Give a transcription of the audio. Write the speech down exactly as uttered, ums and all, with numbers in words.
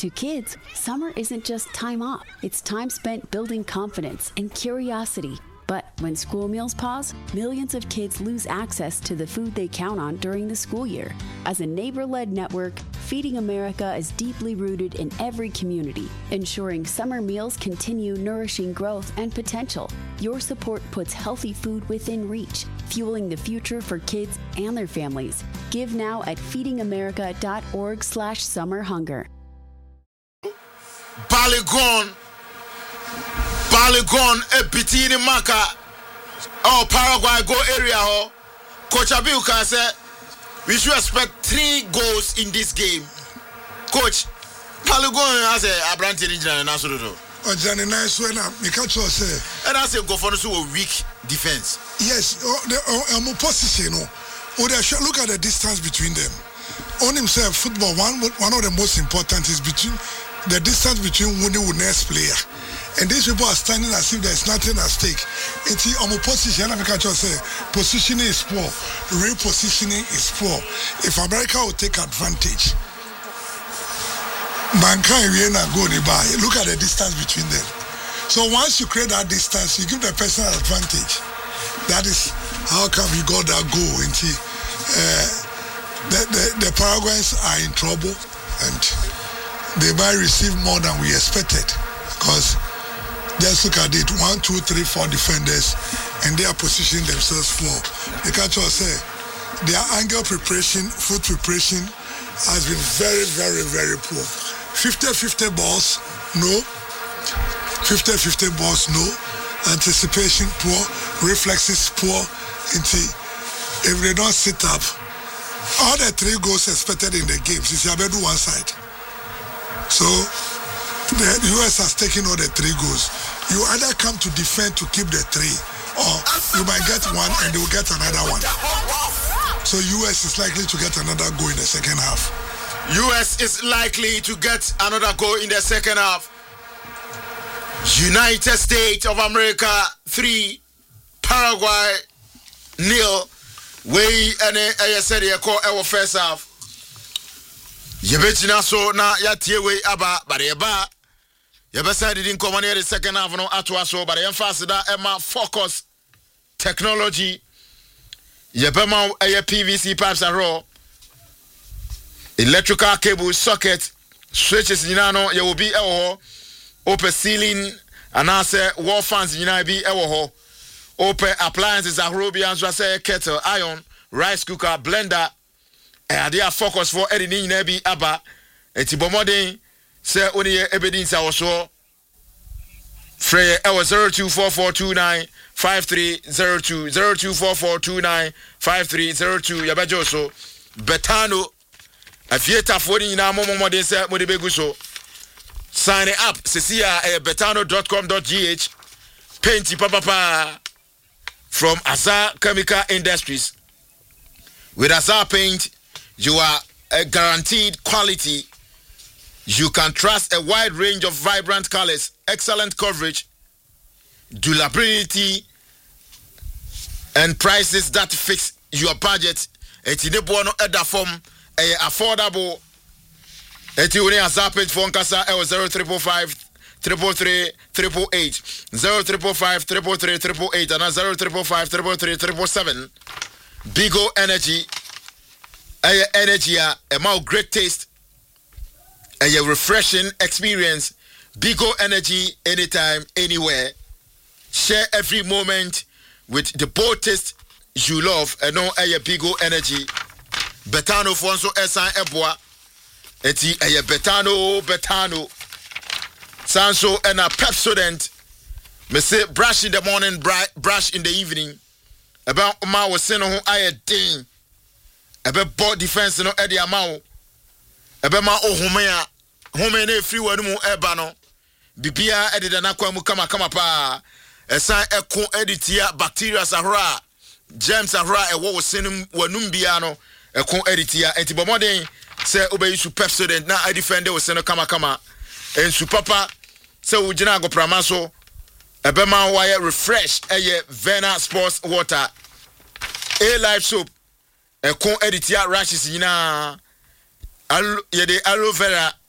To kids, summer isn't just time off. It's time spent building confidence and curiosity. But when school meals pause, millions of kids lose access to the food they count on during the school year. As a neighbor-led network, Feeding America is deeply rooted in every community, ensuring summer meals continue nourishing growth and potential. Your support puts healthy food within reach, fueling the future for kids and their families. Give now at feedingamerica.org slash summer hunger. Baligon, Baligon, a Pitini Maka, oh Paraguay go area, oh Coach Abiuka said we should expect three goals in this game. Coach, Baligon has a Abranti regional Nasudo. Oh, Johnny, nice when I make a choice. And I say go for a weak defense. Yes, I'm a position. Oh, they should look at the distance between them. On himself, football, one one of the most important is between. The distance between winning and next player. And these people are standing as if there's nothing at stake. It's on a position, I can just say, positioning is poor. Repositioning is poor. If America will take advantage, mankind will not go nearby. Look at the distance between them. So once you create that distance, you give the person an advantage. That is how come you got that goal. Into, uh, the, the, the Paraguayans are in trouble and they might receive more than we expected because just look at it, one, two, three, four defenders and they are positioning themselves for. The catcher say their angle preparation, foot preparation has been very, very, very poor. fifty-fifty balls, no. fifty-fifty balls, no. Anticipation poor, reflexes poor. If they don't sit up, all the three goals expected in the games is Yabedu one side. So the U S has taken all the three goals. You either come to defend to keep the three, or you might get one and they will get another one. So U S is likely to get another goal in the second half. U S is likely to get another goal in the second half. United States of America three, Paraguay nil. We and I said you call our first half. Yebechina so na ya tiewe aba bare eba yebesa didn't come on the second half no atwa so bare emphasize that Emma focus technology yebema a P V C pipes and raw electrical cable socket switches nyina no ye will be e ho open ceiling and answer wall fans nyina be e ho open appliances ahrobi and so say kettle iron rice cooker blender. And they are focused for editing nebi aba eti bomodin say oni ebedin sa woso frey e was zero two four four two nine five three zero two zero two four four two nine five three zero two yabajo so betano afieta for ni na momodin say mo de begu so sign up sesia e betano dot com dot g h painti papa pa from Azar Chemical Industries. With Azar paint you are a guaranteed quality. You can trust a wide range of vibrant colors, excellent coverage, durability, and prices that fix your budget. Eti ne bono eda form e affordable. Eti uni azapage phone kasa e zero triple five triple three triple eight zero triple five triple three triple eight and zero triple five triple three triple seven. Bigo Energy. A energy, a great taste, a refreshing experience. Bigo Energy, anytime, anywhere. Share every moment with the bold taste you love. And no, a Bigo Energy. Betano Fonso Esan Eboa. Eti a Betano Betano. Sanso and a Pepsodent. Me say brush in the morning, brush in the evening. About ma was saying who I a ding. Ebe ball defense no e de amao ebe ma ohome a home na free wanu mu eba no bibia e de na kwa mu kama kama pa esan eko editia bacteria sahora germs sahora e wo senum wanum bia no eko editia entibomoden se obeyisu Pepsodent na defend wo seno kama kama ensu papa se wo gina agoprama so ebe ma wa refresh eye Vena Sports Water A Life Soap Eko editia rashes yina alu yede aloe vera